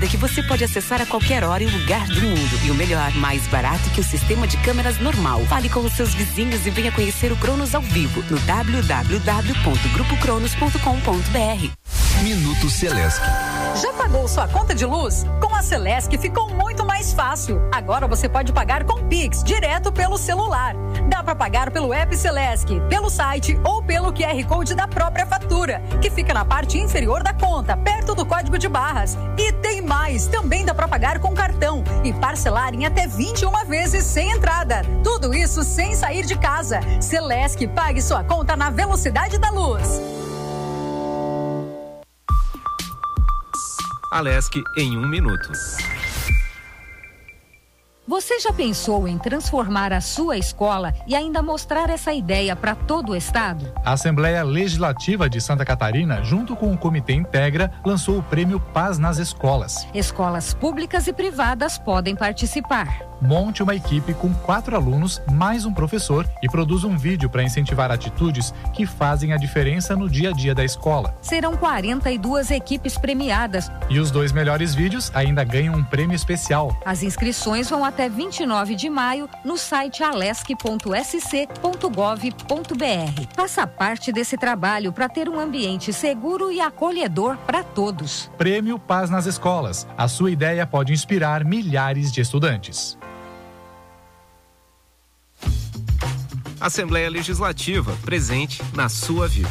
vida que você pode acessar a qualquer hora e lugar do mundo. E o melhor, mais barato que o sistema de câmeras normal. Fale com os seus vizinhos e venha conhecer o Cronos ao vivo no www.grupocronos.com.br. Minuto Celesc. Já pagou sua conta de luz? Com a Celesc ficou muito mais fácil. Agora você pode pagar com Pix, direto pelo celular. Dá para pagar pelo app Celesc, pelo site ou pelo QR Code da própria fatura, que fica na parte inferior da conta, perto do código de barras. E tem mais, também dá para pagar com cartão e parcelar em até 21 vezes sem entrada. Tudo isso sem sair de casa. Celesc, pague sua conta na velocidade da luz. Alesc em 1 minuto. Você já pensou em transformar a sua escola e ainda mostrar essa ideia para todo o estado? A Assembleia Legislativa de Santa Catarina, junto com o Comitê Integra, lançou o Prêmio Paz nas Escolas. Escolas públicas e privadas podem participar. Monte uma equipe com 4 alunos, mais um professor e produza um vídeo para incentivar atitudes que fazem a diferença no dia a dia da escola. Serão 42 equipes premiadas. E os 2 melhores vídeos ainda ganham um prêmio especial. As inscrições vão até 29 de maio no site alesc.sc.gov.br. Faça parte desse trabalho para ter um ambiente seguro e acolhedor para todos. Prêmio Paz nas Escolas. A sua ideia pode inspirar milhares de estudantes. Assembleia Legislativa, presente na sua vida.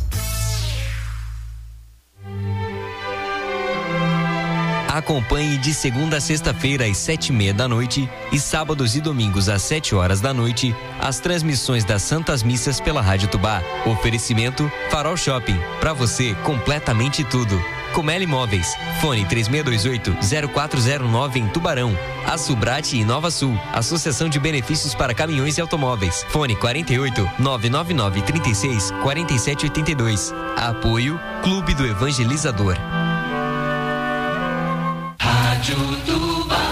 Acompanhe de segunda a sexta-feira às 7:30 da noite e sábados e domingos às 7 horas da noite as transmissões das Santas Missas pela Rádio Tubá. Oferecimento Farol Shopping. Pra você, completamente tudo. Comeli Imóveis. Fone 3628-0409 em Tubarão. A Subrate e Nova Sul. Associação de Benefícios para Caminhões e Automóveis. Fone 48-999-36-4782. Apoio Clube do Evangelizador. Rádio Tubá.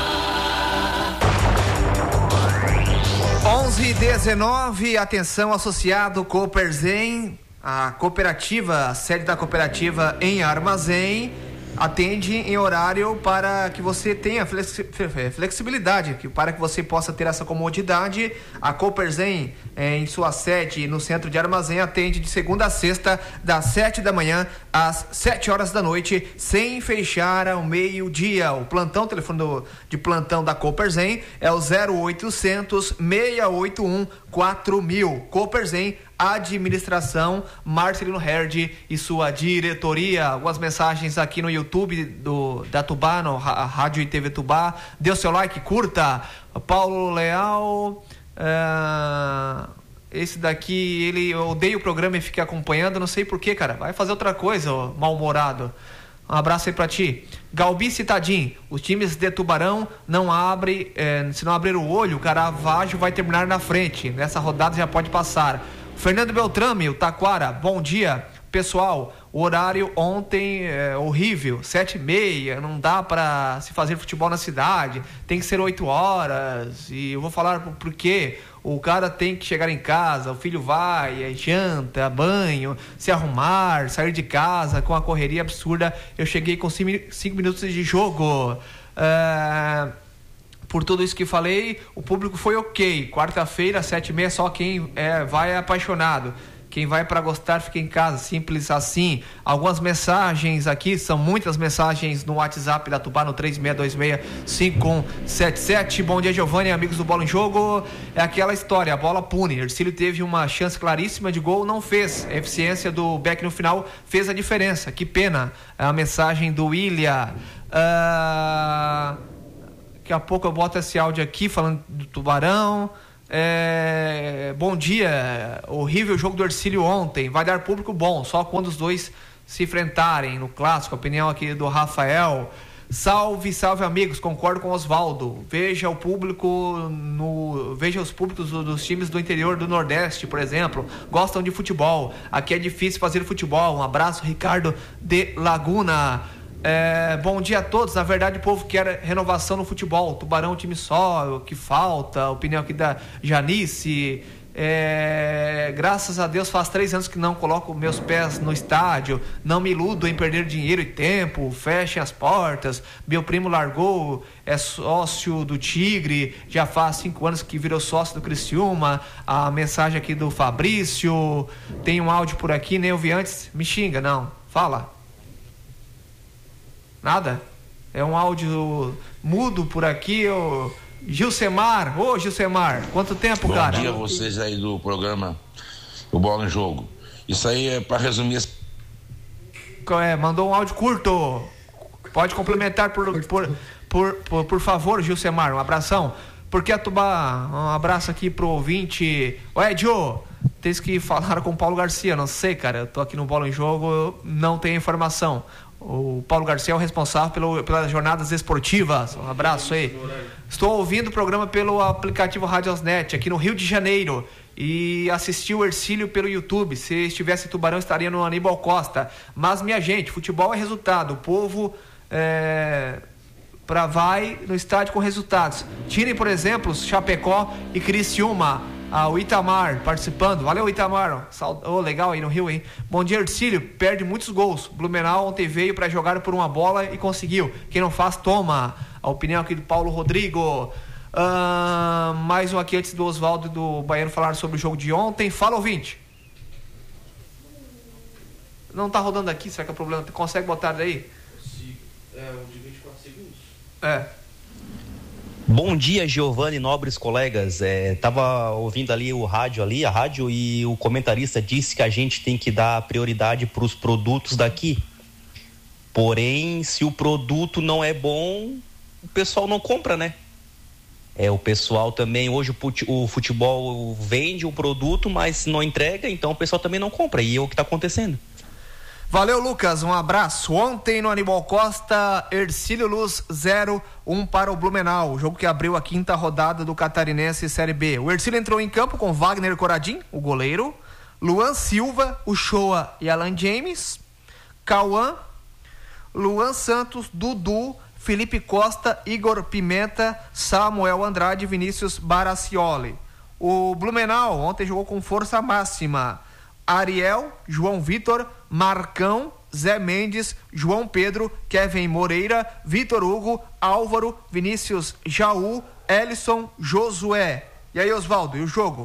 11h19, atenção, associado Cooperzen, a cooperativa, a sede da cooperativa em Armazém, atende em horário para que você tenha flexibilidade, para que você possa ter essa comodidade. A Cooperzen, em sua sede no centro de Armazém, atende de segunda a sexta, das 7 da manhã às 7 horas da noite, sem fechar ao meio-dia. O telefone de plantão da Cooperzen é o 0800 681 4000. Cooperzen, administração, Marcelino Herd e sua diretoria. Algumas mensagens aqui no YouTube da Tubá, no Rádio e TV Tubá. Dê o seu like, curta. Paulo Leal, esse daqui, ele odeia o programa e fica acompanhando, não sei porquê, cara. Vai fazer outra coisa, ó, mal-humorado. Um abraço aí pra ti. Galbi Citadim, os times de Tubarão não abrem, se não abrir o olho, o Caravaggio vai terminar na frente. Nessa rodada já pode passar. Fernando Beltrame, o Taquara, bom dia, pessoal. O horário ontem é horrível, 7h30, não dá para se fazer futebol na cidade, tem que ser 8 horas. E eu vou falar por quê. O cara tem que chegar em casa, o filho vai, janta, banho, se arrumar, sair de casa com a correria absurda. Eu cheguei com 5 minutos de jogo. Por tudo isso que falei, o público foi ok. Quarta-feira, 7h30, só quem vai é apaixonado. Quem vai para gostar fica em casa, simples assim. Algumas mensagens aqui, são muitas mensagens no WhatsApp da Tubá, no 3626-5177. Bom dia, Giovanni, amigos do Bola em Jogo. É aquela história, a bola pune. Ercílio teve uma chance claríssima de gol, não fez. A eficiência do Beck no final fez a diferença. Que pena. A mensagem do William. Daqui a pouco eu boto esse áudio aqui falando do Tubarão. Bom dia, horrível jogo do Ercílio ontem, vai dar público bom, só quando os dois se enfrentarem no clássico. Opinião aqui do Rafael. Salve, salve amigos, concordo com o Osvaldo. Veja os públicos dos times do interior do Nordeste, por exemplo, gostam de futebol. Aqui é difícil fazer futebol. Um abraço, Ricardo de Laguna. Bom dia a todos. Na verdade, o povo quer renovação no futebol. Tubarão, time só, o que falta. Opinião aqui da Janice. Graças a Deus faz 3 anos que não coloco meus pés no estádio, não me iludo em perder dinheiro e tempo, fechem as portas. Meu primo largou, é sócio do Tigre, já faz 5 anos que virou sócio do Criciúma. A mensagem aqui do Fabrício, tem um áudio por aqui, nem ouvi antes, me xinga, não, fala. Nada? É um áudio mudo por aqui, Gilcemar, Gilcemar, quanto tempo, cara? Bom dia a vocês aí do programa O Bola em Jogo. Isso aí é para resumir. Mandou um áudio curto. Pode complementar por favor, Gilcemar, um abração. Porque Atubá, um abraço aqui pro ouvinte. Edio, tem que falar com o Paulo Garcia, não sei, cara, eu tô aqui no Bola em Jogo, não tenho informação. O Paulo Garcia é o responsável pelas jornadas esportivas. Um abraço aí. Estou ouvindo o programa pelo aplicativo Radiosnet, aqui no Rio de Janeiro. E assisti o Hercílio pelo YouTube. Se estivesse em Tubarão, estaria no Aníbal Costa. Mas, minha gente, futebol é resultado. O povo vai no estádio com resultados. Tirem, por exemplo, Chapecó e Criciúma. O Itamar participando. Valeu, Itamar. Legal aí no Rio, hein? Bom dia, Hercílio. Perde muitos gols. Blumenau ontem veio para jogar por uma bola e conseguiu. Quem não faz, toma. A opinião aqui do Paulo Rodrigo. Mais um aqui antes do Oswaldo e do Baiano falar sobre o jogo de ontem. Fala, ouvinte. Não tá rodando aqui, será que é o problema? Consegue botar daí? De 24 segundos. Bom dia, Giovanni, nobres colegas. Tava ouvindo ali a rádio, e o comentarista disse que a gente tem que dar prioridade para os produtos daqui. Porém, se o produto não é bom, o pessoal não compra, né? O pessoal também, hoje o futebol vende um produto, mas não entrega, então o pessoal também não compra, e é o que está acontecendo. Valeu, Lucas, um abraço. Ontem no Aníbal Costa, Hercílio Luz 0-1 para o Blumenau, o jogo que abriu a 5ª rodada do Catarinense Série B. O Hercílio entrou em campo com Wagner Coradim, o goleiro, Luan Silva, o Shoa e Alan James, Cauã, Luan Santos, Dudu, Felipe Costa, Igor Pimenta, Samuel Andrade e Vinícius Baracioli. O Blumenau ontem jogou com força máxima. Ariel, João Vitor, Marcão, Zé Mendes, João Pedro, Kevin Moreira, Vitor Hugo, Álvaro, Vinícius Jaú, Ellison, Josué. E aí, Oswaldo, e o jogo?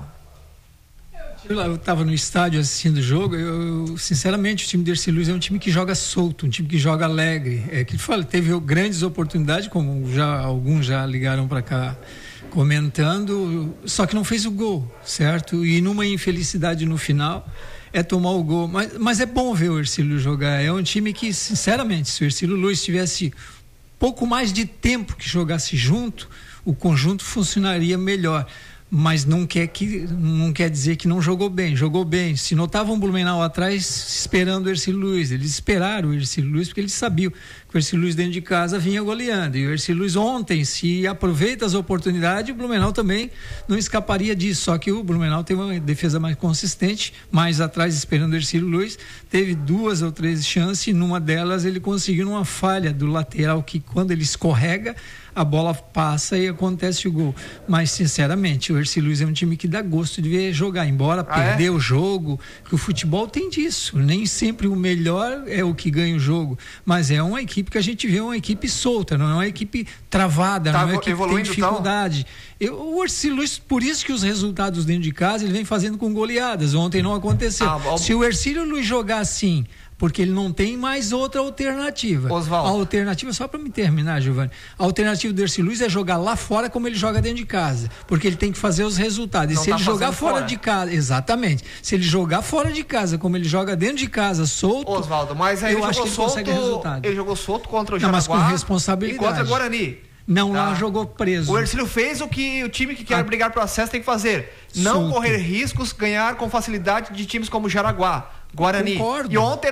Eu estava no estádio assistindo o jogo. Sinceramente, o time do Hercílio Luz é um time que joga solto, um time que joga alegre. Teve grandes oportunidades, como alguns já ligaram para cá comentando, só que não fez o gol, certo? E numa infelicidade no final tomar o gol, mas é bom ver o Hercílio jogar. É um time que, sinceramente, se o Hercílio Luz tivesse pouco mais de tempo que jogasse junto, o conjunto funcionaria melhor. Mas não quer dizer que não jogou bem. Se notavam o Blumenau atrás esperando o Hercílio Luz, eles esperaram o Hercílio Luz porque eles sabiam que o Hercílio Luz dentro de casa vinha goleando, e o Hercílio Luz ontem, se aproveita as oportunidades, o Blumenau também não escaparia disso, só que o Blumenau tem uma defesa mais consistente, mais atrás esperando o Hercílio Luz, teve 2 ou 3 chances, e numa delas ele conseguiu uma falha do lateral, que quando ele escorrega, a bola passa e acontece o gol. Mas, sinceramente, o Hercílio Luz é um time que dá gosto de ver jogar, embora perder o jogo, que o futebol tem disso. Nem sempre o melhor é o que ganha o jogo, mas é uma equipe que a gente vê, uma equipe solta, não é uma equipe travada, não é uma equipe que tem dificuldade. O Hercílio Luz, por isso que os resultados dentro de casa ele vem fazendo com goleadas. Ontem não aconteceu. Se o Hercílio Luz jogar assim, porque ele não tem mais outra alternativa. Oswaldo. A alternativa, só para me terminar, Giovanni, a alternativa do Hercílio Luz é jogar lá fora como ele joga dentro de casa, porque ele tem que fazer os resultados. E se ele jogar fora de casa, exatamente, se ele jogar fora de casa como ele joga dentro de casa, solto, Oswaldo, mas aí eu acho que ele consegue resultado. Ele jogou solto contra o Jaraguá, mas com responsabilidade. E contra o Guarani. Não, lá jogou preso. O Hercílio fez o que o time que quer brigar pro acesso tem que fazer. Não correr riscos, ganhar com facilidade de times como Jaraguá, Guarani. Concordo. E ontem